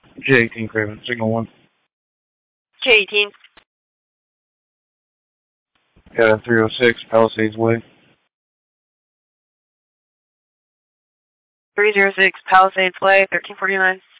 J18 Craven, signal 1. J18. Got a 306 Palisades Way. 306 Palisades Way, 1349.